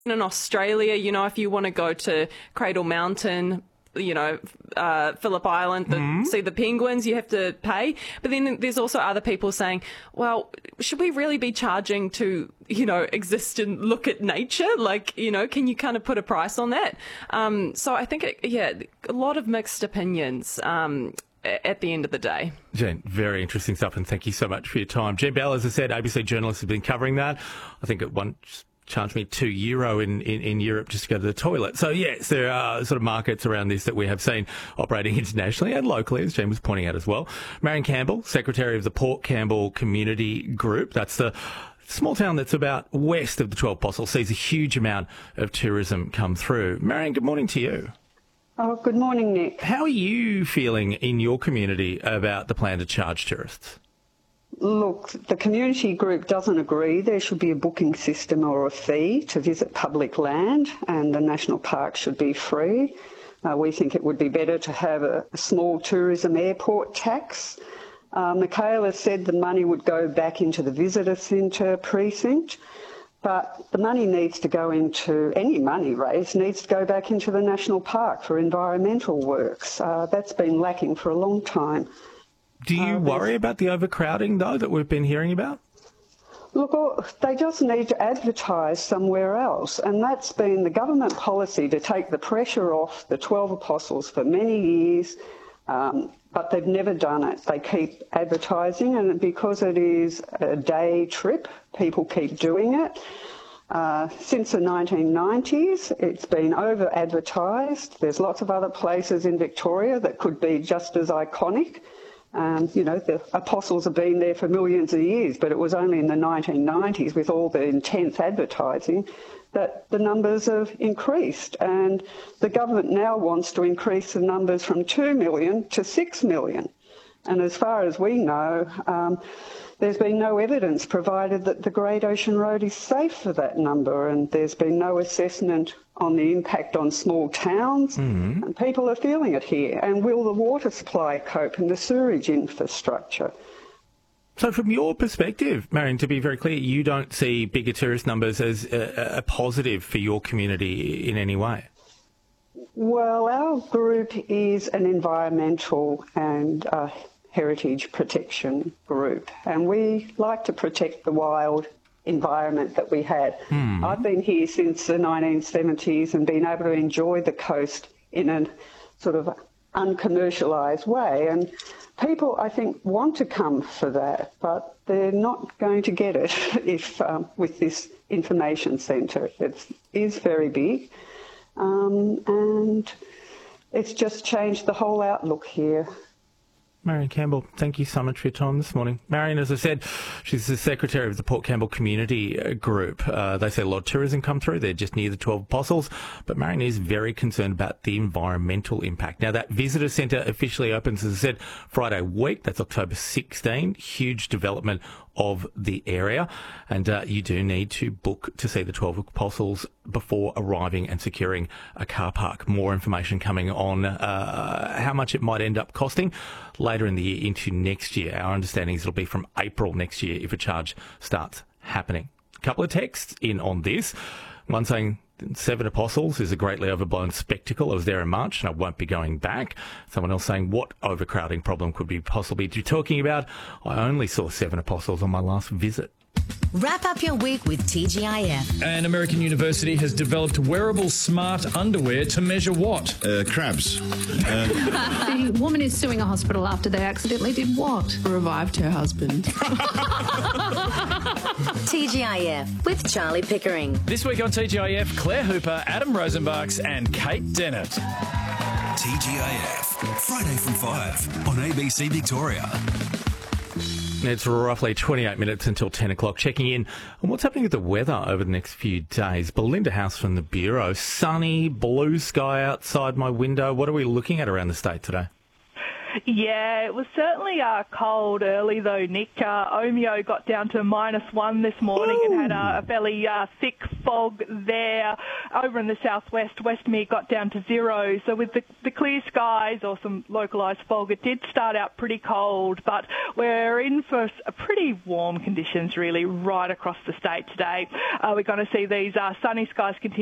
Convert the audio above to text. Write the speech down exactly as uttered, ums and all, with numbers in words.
In Australia, you know, if you want to go to Cradle Mountain, you know, uh, Phillip Island, the, mm. see the penguins, you have to pay. But then there's also other people saying, well, should we really be charging to, you know, exist and look at nature? Like, you know, can you kind of put a price on that? Um, so I think, it, yeah, a lot of mixed opinions um, at the end of the day. Jen, very interesting stuff, and thank you so much for your time. Jen Bell, as I said, A B C journalists have been covering that. I think at one charged me two euro in, in, in Europe just to go to the toilet. So, yes, there are sort of markets around this that we have seen operating internationally and locally, as Jen was pointing out as well. Marion Campbell, Secretary of the Port Campbell Community Group. That's the small town that's about west of the twelve Apostles, sees a huge amount of tourism come through. Marion, good morning to you. Oh, good morning, Nick. How are you feeling in your community about the plan to charge tourists? Look, the community group doesn't agree there should be a booking system or a fee to visit public land, and the national park should be free. Uh, we think it would be better to have a, a small tourism airport tax. Uh, Michaela said the money would go back into the visitor centre precinct, but the money needs to go into, any money raised needs to go back into the national park for environmental works. Uh, that's been lacking for a long time. Do you uh, worry about the overcrowding, though, that we've been hearing about? Look, they just need to advertise somewhere else, and that's been the government policy to take the pressure off the twelve Apostles for many years, um, but they've never done it. They keep advertising, and because it is a day trip, people keep doing it. Uh, since the nineteen nineties, it's been over-advertised. There's lots of other places in Victoria that could be just as iconic. Um, you know, the Apostles have been there for millions of years, but it was only in the nineteen nineties, with all the intense advertising, that the numbers have increased. And the government now wants to increase the numbers from two million to six million. And as far as we know, um, there's been no evidence provided that the Great Ocean Road is safe for that number, and there's been no assessment on the impact on small towns, mm-hmm. and people are feeling it here. And will the water supply cope and the sewerage infrastructure? So from your perspective, Marion, to be very clear, you don't see bigger tourist numbers as a, a positive for your community in any way? Well, our group is an environmental and uh, heritage protection group, and we like to protect the wild environment that we had. Hmm. I've been here since the nineteen seventies and been able to enjoy the coast in a sort of uncommercialised way, and people, I think, want to come for that, but they're not going to get it if um, with this information centre. It is very big, um, and it's just changed the whole outlook here. Marion Campbell, thank you so much for your time this morning. Marion, as I said, she's the Secretary of the Port Campbell Community Group. Uh, they see a lot of tourism come through. They're just near the twelve Apostles. But Marion is very concerned about the environmental impact. Now, that visitor centre officially opens, as I said, Friday week. That's October sixteenth. Huge development of the area. And uh, you do need to book to see the twelve Apostles before arriving and securing a car park. More information coming on uh, how much it might end up costing later in the year into next year. Our understanding is it'll be from April next year if a charge starts happening. A couple of texts in on this. One saying Seven Apostles is a greatly overblown spectacle. I was there in March and I won't be going back. Someone else saying, what overcrowding problem could we possibly be talking about? I only saw Seven Apostles on my last visit. Wrap up your week with T G I F. An American university has developed wearable smart underwear to measure what? Uh, crabs. Uh... The woman is suing a hospital after they accidentally did what? Revived her husband. T G I F with Charlie Pickering. This week on T G I F, Claire Hooper, Adam Rosenbachs and Kate Dennett. T G I F, Friday from five on A B C Victoria. It's roughly twenty-eight minutes until ten o'clock. Checking in on what's happening with the weather over the next few days. Belinda House from the Bureau. Sunny, blue sky outside my window. What are we looking at around the state today? Yeah, it was certainly uh, cold early though, Nick. Uh, Omeo got down to minus one this morning Ooh. and had a, a fairly uh, thick fog there. Over in the southwest, Westmere got down to zero. So with the, the clear skies or some localised fog, it did start out pretty cold, but we're in for a pretty warm conditions really right across the state today. Uh, we're going to see these uh, sunny skies continue